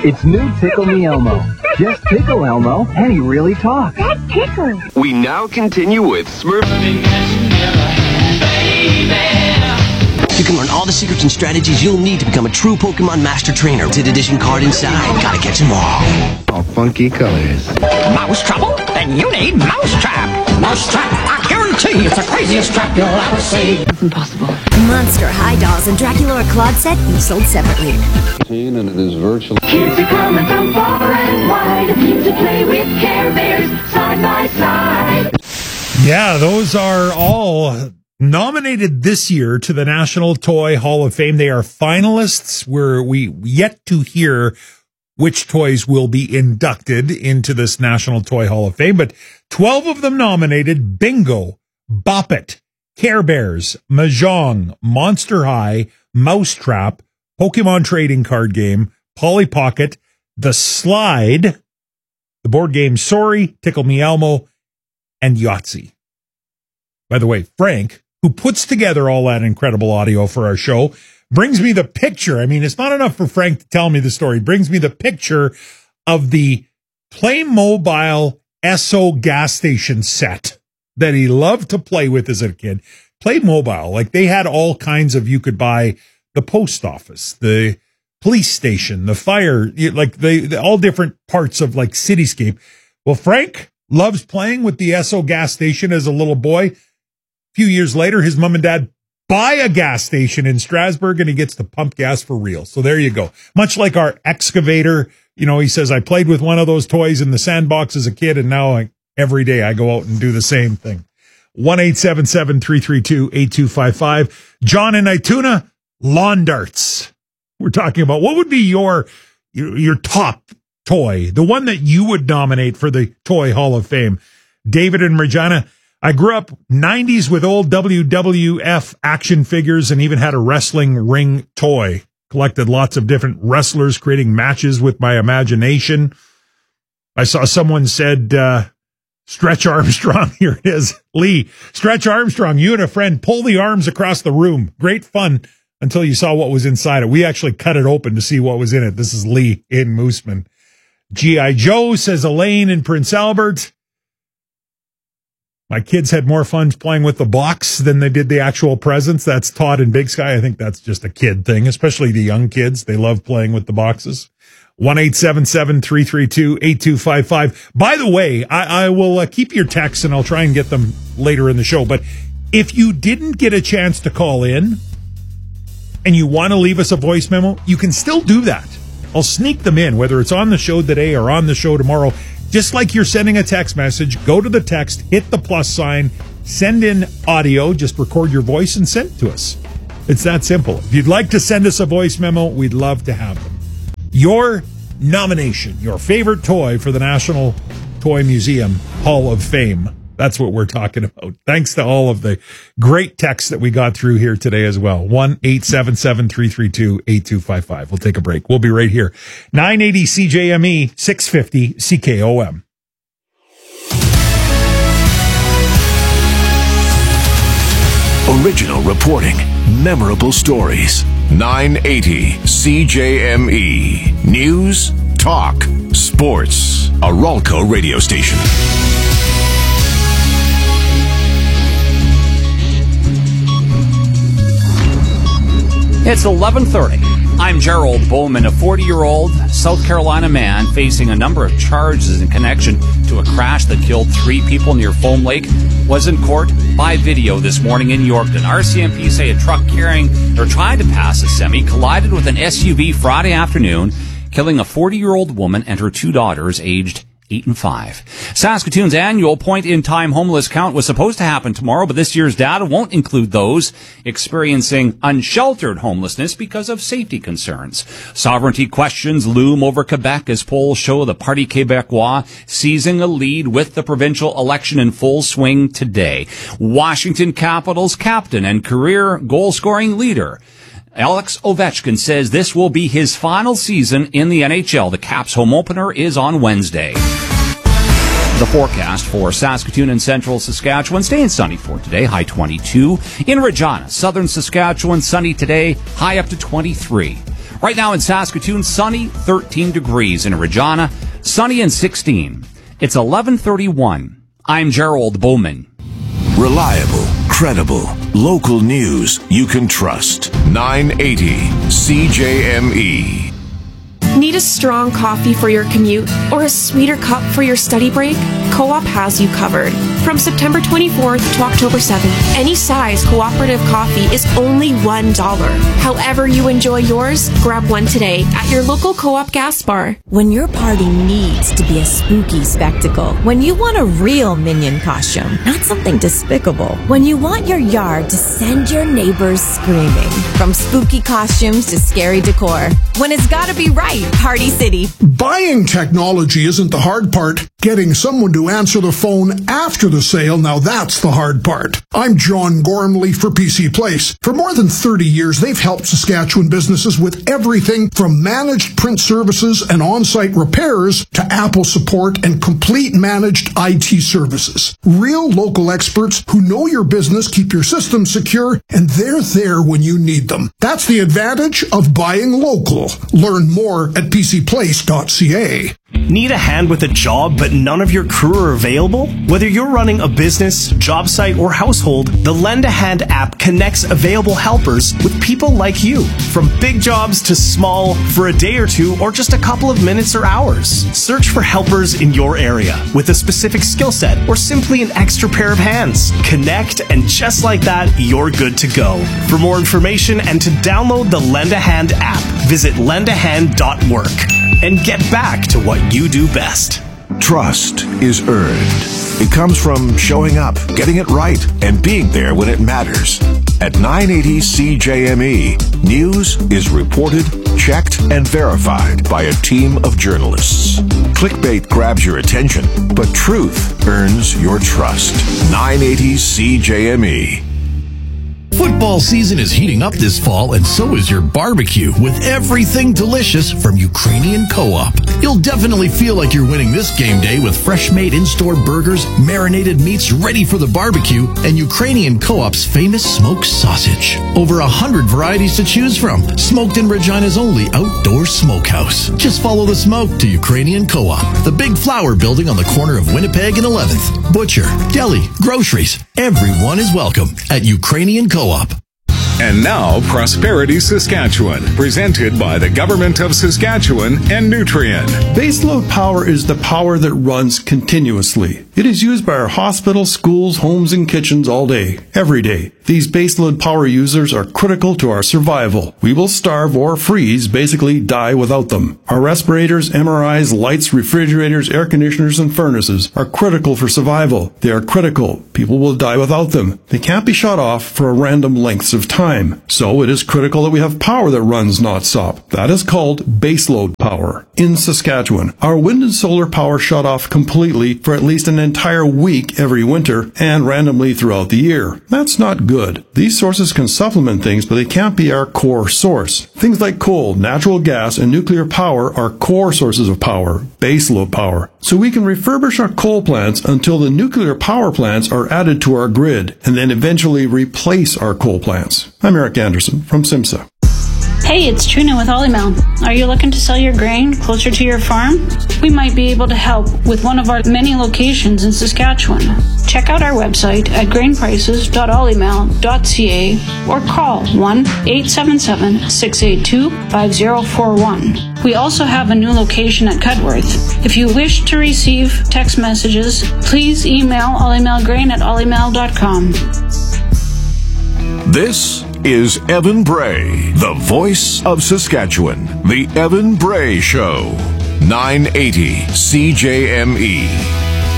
It's new Tickle Me Elmo. Just tickle Elmo, and he really talks. That tickles. We now continue with Smurf. You can learn all the secrets and strategies you'll need to become a true Pokemon Master Trainer. Limited edition card inside. Gotta catch them all. All funky colors. Mouse trouble? Then you need Mousetrap. Mousetrap, I guarantee it's the craziest trap you'll ever see. It's impossible. Monster High Dolls and Dracula or Claude set each sold separately. And it is virtually. Kids are coming from far and wide to play with Care Bears side by side. Yeah, those are all nominated this year to the National Toy Hall of Fame. They are finalists. We yet to hear which toys will be inducted into this National Toy Hall of Fame, but 12 of them nominated: Bingo, Bop It, Care Bears, Mahjong, Monster High, Mousetrap, Pokemon Trading Card Game, Polly Pocket, The Slide, the board game Sorry, Tickle Me Elmo, and Yahtzee. By the way, Frank, who puts together all that incredible audio for our show, brings me the picture. I mean, it's not enough for Frank to tell me the story. He brings me the picture of the Playmobil Esso gas station set that he loved to play with as a kid. Playmobil, like they had all kinds of, you could buy the post office, the police station, the fire, like they all different parts of like cityscape. Well, Frank loves playing with the Esso gas station as a little boy. A few years later, his mom and dad buy a gas station in Strasbourg and he gets to pump gas for real. So there you go. Much like our excavator, you know, he says, I played with one of those toys in the sandbox as a kid, and now every day I go out and do the same thing. 1-877-332-8255. John in Ituna, lawn darts. We're talking about what would be your top toy, the one that you would nominate for the Toy Hall of Fame. David in Regina, I grew up 90s with old WWF action figures and even had a wrestling ring toy. Collected lots of different wrestlers, creating matches with my imagination. I saw someone said, Stretch Armstrong. Here it is. Lee, Stretch Armstrong, you and a friend pull the arms across the room. Great fun until you saw what was inside it. We actually cut it open to see what was in it. This is Lee in Mooseman. G.I. Joe, says Elaine in Prince Albert. My kids had more fun playing with the box than they did the actual presents. That's Todd in Big Sky. I think that's just a kid thing, especially the young kids. They love playing with the boxes. 1-877-332-8255. By the way, I will keep your texts and I'll try and get them later in the show. But if you didn't get a chance to call in and you want to leave us a voice memo, you can still do that. I'll sneak them in, whether it's on the show today or on the show tomorrow. Just like you're sending a text message, go to the text, hit the plus sign, send in audio, just record your voice and send it to us. It's that simple. If you'd like to send us a voice memo, we'd love to have them. Your nomination, your favorite toy for the National Toy Museum Hall of Fame. That's what we're talking about. Thanks to all of the great texts that we got through here today as well. 1-877-332-8255. We'll take a break. We'll be right here. 980 CJME, 650 CKOM. Original reporting, memorable stories. 980 CJME. News, talk, sports. A Ralco radio station. It's 11:30. I'm Gerald Bowman, a 40-year-old South Carolina man facing a number of charges in connection to a crash that killed 3 people near Foam Lake, was in court by video this morning in Yorkton. RCMP say a truck trying to pass a semi collided with an SUV Friday afternoon, killing a 40-year-old woman and her 2 daughters aged 8 and 5. Saskatoon's annual point-in-time homeless count was supposed to happen tomorrow, but this year's data won't include those experiencing unsheltered homelessness because of safety concerns. Sovereignty questions loom over Quebec as polls show the Parti Québécois seizing a lead with the provincial election in full swing today. Washington Capitals captain and career goal-scoring leader Alex Ovechkin says this will be his final season in the NHL. The Caps home opener is on Wednesday. The forecast for Saskatoon and central Saskatchewan, staying sunny for today, high 22. In Regina, southern Saskatchewan, sunny today, high up to 23. Right now in Saskatoon, sunny, 13 degrees. In Regina, sunny and 16. It's 11:31. I'm Gerald Bowman. Reliable, credible, local news you can trust. 980 CJME. Need a strong coffee for your commute or a sweeter cup for your study break? Co-op has you covered. From September 24th to October 7th, any size cooperative coffee is only $1. However you enjoy yours, grab one today at your local Co-op gas bar. When your party needs to be a spooky spectacle, when you want a real Minion costume, not something despicable, when you want your yard to send your neighbors screaming, from spooky costumes to scary decor, when it's gotta be right, Party City. Buying technology isn't the hard part. Getting someone to answer the phone after the sale, now that's the hard part. I'm John Gormley for PC Place. For more than 30 years, they've helped Saskatchewan businesses with everything from managed print services and on-site repairs to Apple support and complete managed IT services. Real local experts who know your business, keep your systems secure, and they're there when you need them. That's the advantage of buying local. Learn more at pcplace.ca. Need a hand with a job but none of your crew are available? Whether you're running a business, job site, or household, the Lend a Hand app connects available helpers with people like you. From big jobs to small, for a day or two, or just a couple of minutes or hours. Search for helpers in your area with a specific skill set or simply an extra pair of hands. Connect, and just like that, you're good to go. For more information and to download the Lend a Hand app, visit lendahand.work and get back to what you do best. Trust is earned. It comes from showing up, getting it right, and being there when it matters. At 980 CJME, news is reported, checked, and verified by a team of journalists. Clickbait grabs your attention, but truth earns your trust. 980 CJME. Football season is heating up this fall, and so is your barbecue, with everything delicious from Ukrainian Co-op. You'll definitely feel like you're winning this game day with fresh-made in-store burgers, marinated meats ready for the barbecue, and Ukrainian Co-op's famous smoked sausage. Over 100 varieties to choose from. Smoked in Regina's only outdoor smokehouse. Just follow the smoke to Ukrainian Co-op, the big flower building on the corner of Winnipeg and 11th. Butcher, deli, groceries. Everyone is welcome at Ukrainian Co-op. And now, Prosperity Saskatchewan, presented by the Government of Saskatchewan and Nutrien. Baseload power is the power that runs continuously. It is used by our hospitals, schools, homes, and kitchens all day, every day. These baseload power users are critical to our survival. We will starve or freeze, basically die without them. Our respirators, MRIs, lights, refrigerators, air conditioners, and furnaces are critical for survival. They are critical. People will die without them. They can't be shut off for random lengths of time. So it is critical that we have power that runs not stop. That is called baseload power. In Saskatchewan, our wind and solar power shut off completely for at least an entire week every winter and randomly throughout the year. That's not good. These sources can supplement things, but they can't be our core source. Things like coal, natural gas, and nuclear power are core sources of power, baseload power. So we can refurbish our coal plants until the nuclear power plants are added to our grid, and then eventually replace our coal plants. I'm Eric Anderson from SIMSA. Hey, it's Trina with Olymel. Are you looking to sell your grain closer to your farm? We might be able to help with one of our many locations in Saskatchewan. Check out our website at grainprices.olymel.ca or call 1-877-682-5041. We also have a new location at Cudworth. If you wish to receive text messages, please email olymelgrain@olymel.com. This is Evan Bray, the voice of Saskatchewan. The Evan Bray Show. 980 CJME.